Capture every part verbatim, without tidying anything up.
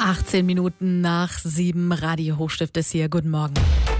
achtzehn Minuten nach sieben, Radio Hochstift ist hier. Guten Morgen.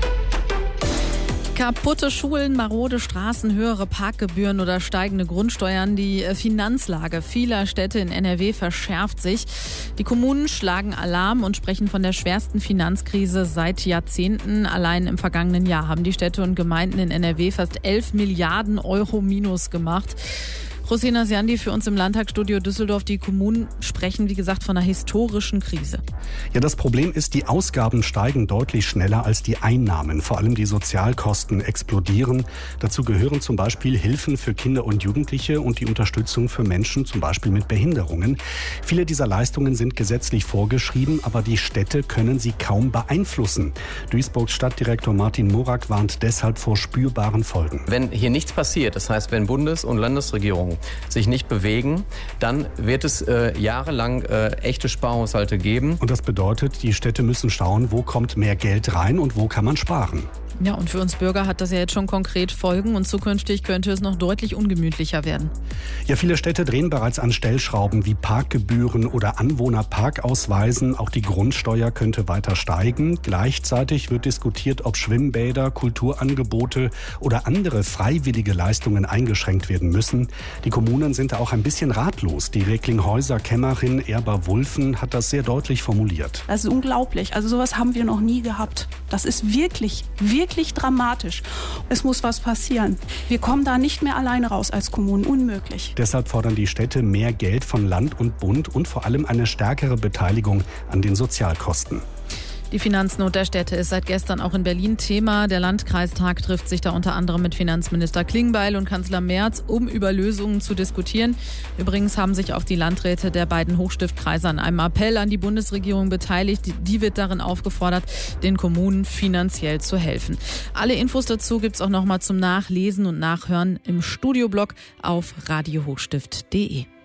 Kaputte Schulen, marode Straßen, höhere Parkgebühren oder steigende Grundsteuern. Die Finanzlage vieler Städte in N R W verschärft sich. Die Kommunen schlagen Alarm und sprechen von der schwersten Finanzkrise seit Jahrzehnten. Allein im vergangenen Jahr haben die Städte und Gemeinden in N R W fast elf Milliarden Euro Minus gemacht. Rosina Siandi für uns im Landtagsstudio Düsseldorf. Die Kommunen sprechen, wie gesagt, von einer historischen Krise. Ja, das Problem ist, die Ausgaben steigen deutlich schneller als die Einnahmen. Vor allem die Sozialkosten explodieren. Dazu gehören zum Beispiel Hilfen für Kinder und Jugendliche und die Unterstützung für Menschen, zum Beispiel mit Behinderungen. Viele dieser Leistungen sind gesetzlich vorgeschrieben, aber die Städte können sie kaum beeinflussen. Duisburgs Stadtdirektor Martin Morak warnt deshalb vor spürbaren Folgen. Wenn hier nichts passiert, das heißt, wenn Bundes- und Landesregierungen sich nicht bewegen, dann wird es äh, jahrelang äh, echte Sparhaushalte geben. Und das bedeutet, die Städte müssen schauen, wo kommt mehr Geld rein und wo kann man sparen. Ja, und für uns Bürger hat das ja jetzt schon konkret Folgen und zukünftig könnte es noch deutlich ungemütlicher werden. Ja, viele Städte drehen bereits an Stellschrauben wie Parkgebühren oder Anwohnerparkausweisen. Auch die Grundsteuer könnte weiter steigen. Gleichzeitig wird diskutiert, ob Schwimmbäder, Kulturangebote oder andere freiwillige Leistungen eingeschränkt werden müssen. Die Kommunen sind da auch ein bisschen ratlos. Die Recklinghäuser-Kämmerin Erba Wulfen hat das sehr deutlich formuliert. Das ist unglaublich. Also sowas haben wir noch nie gehabt. Das ist wirklich, wirklich Wirklich dramatisch. Es muss was passieren. Wir kommen da nicht mehr alleine raus als Kommunen. Unmöglich. Deshalb fordern die Städte mehr Geld von Land und Bund und vor allem eine stärkere Beteiligung an den Sozialkosten. Die Finanznot der Städte ist seit gestern auch in Berlin Thema. Der Landkreistag trifft sich da unter anderem mit Finanzminister Klingbeil und Kanzler Merz, um über Lösungen zu diskutieren. Übrigens haben sich auch die Landräte der beiden Hochstiftkreise an einem Appell an die Bundesregierung beteiligt. Die wird darin aufgefordert, den Kommunen finanziell zu helfen. Alle Infos dazu gibt's auch noch mal zum Nachlesen und Nachhören im Studioblog auf radio hochstift punkt de.